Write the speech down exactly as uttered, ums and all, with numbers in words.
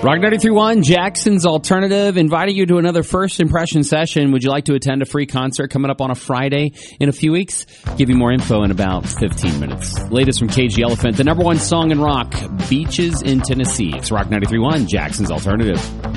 Rock ninety-three point one, Jackson's Alternative, inviting you to another First Impression session. Would you like to attend a free concert coming up on a Friday in a few weeks? Give you more info in about fifteen minutes. Latest from Cage the Elephant, the number one song in rock, Beaches in Tennessee. It's Rock ninety-three point one, Jackson's Alternative.